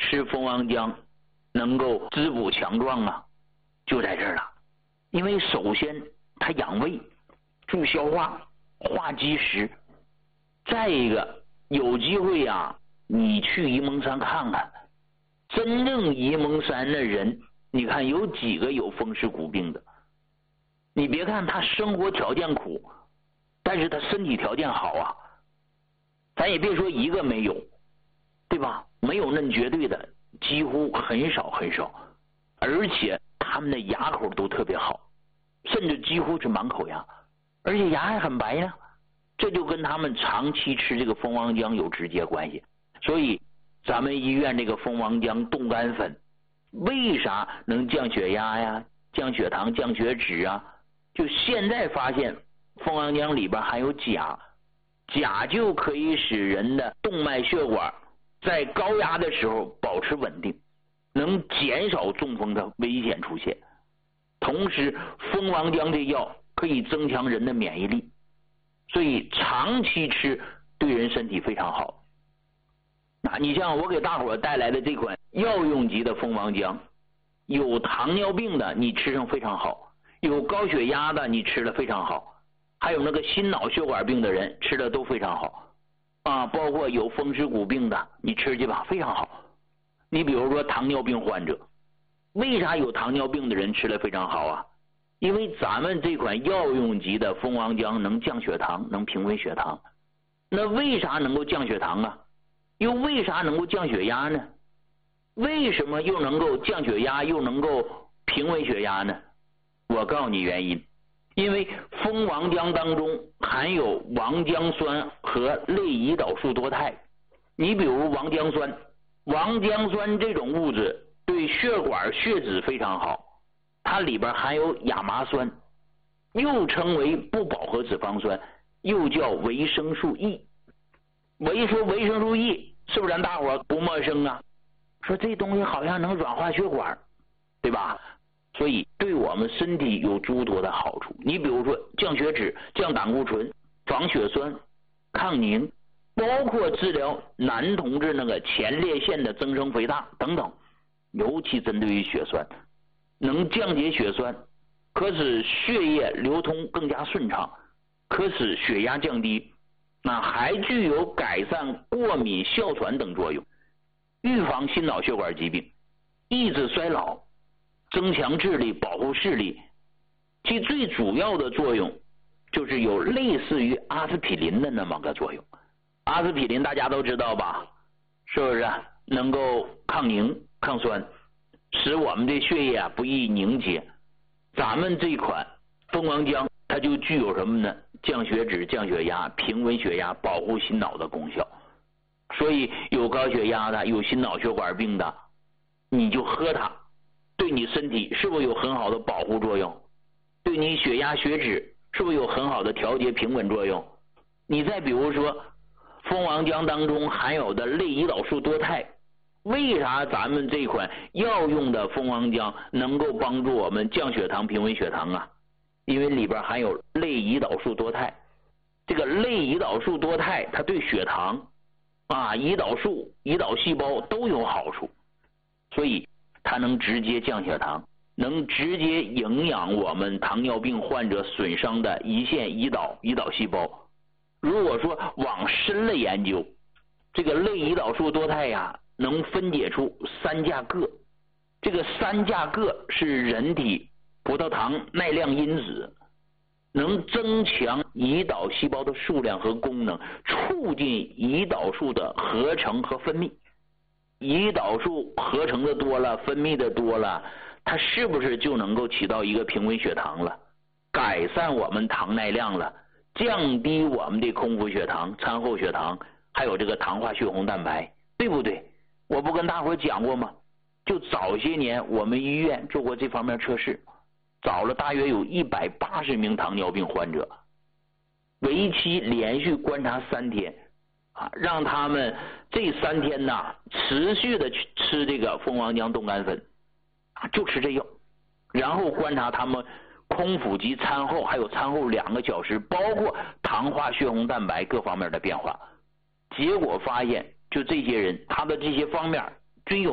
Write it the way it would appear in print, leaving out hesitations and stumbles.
吃蜂王浆能够滋补强壮啊？就在这儿了。因为首先它养胃、助消化、化积食。再一个，有机会呀，你去沂蒙山看看，真正沂蒙山的人，你看有几个有风湿骨病的？你别看他生活条件苦，但是他身体条件好啊。咱也别说一个没有，对吧？没有那绝对的，几乎很少很少。而且他们的牙口都特别好，甚至几乎是满口牙，而且牙还很白呢。这就跟他们长期吃这个蜂王浆有直接关系。所以咱们医院这个蜂王浆冻干粉为啥能降血压呀、降血糖、降血脂啊？就现在发现蜂王浆里边含有钾，钾就可以使人的动脉血管在高压的时候保持稳定，能减少中风的危险出现。同时蜂王浆这药可以增强人的免疫力，所以长期吃对人身体非常好。那你像我给大伙带来的这款药用级的蜂王浆，有糖尿病的你吃上非常好，有高血压的你吃了非常好，还有那个心脑血管病的人吃的都非常好啊，包括有风湿骨病的你吃去吧，非常好。你比如说糖尿病患者，为啥有糖尿病的人吃了非常好啊？因为咱们这款药用级的蜂王浆能降血糖，能平稳血糖。那为啥能够降血糖啊？又为啥能够降血压呢？为什么又能够降血压又能够平稳血压呢？我告诉你原因。因为蜂王浆当中含有王浆酸和类胰岛素多肽。你比如王浆酸，王浆酸这种物质对血管血脂非常好，它里边含有亚麻酸，又称为不饱和脂肪酸，又叫维生素 E。 我一说维生素 E， 是不是咱大伙不陌生啊？说这东西好像能软化血管，对吧？所以对我们身体有诸多的好处。你比如说降血脂、降胆固醇、防血栓、抗凝，包括治疗男同志那个前列腺的增生肥大等等。尤其针对于血栓，能降解血栓，可使血液流通更加顺畅，可使血压降低，还具有改善过敏、哮喘等作用，预防心脑血管疾病，抑制衰老，增强智力，保护视力。其最主要的作用就是有类似于阿司匹林的那么个作用。阿司匹林大家都知道吧？是不是能够抗凝、抗酸，使我们的血液不易凝结？咱们这款蜂王浆它就具有什么呢？降血脂、降血压、平稳血压、保护心脑的功效。所以有高血压的、有心脑血管病的，你就喝它，对你身体是不是有很好的保护作用？对你血压血脂是不是有很好的调节平稳作用？你再比如说蜂王浆当中含有的类胰岛素多肽，为啥咱们这款药用的蜂王浆能够帮助我们降血糖、平稳血糖啊？因为里边含有类胰岛素多肽。这个类胰岛素多肽它对血糖胰岛素、胰岛细胞都有好处，所以它能直接降血糖，能直接营养我们糖尿病患者损伤的胰腺胰岛细胞。如果说往深了研究，这个类胰岛素多肽能分解出3价铬。这个3价铬是人体葡萄糖耐量因子，能增强胰岛细胞的数量和功能，促进胰岛素的合成和分泌。胰岛素合成的多了，分泌的多了，它是不是就能够起到一个平稳血糖了，改善我们糖耐量了，降低我们的空腹血糖、餐后血糖，还有这个糖化血红蛋白，对不对？我不跟大伙讲过吗？就早些年我们医院做过这方面测试，找了大约有180名糖尿病患者，为期连续观察3天让他们这3天持续的去吃这个蜂王浆冻干粉就吃这药，然后观察他们空腹及餐后还有餐后2个小时，包括糖化血红蛋白各方面的变化。结果发现就这些人他的这些方面均有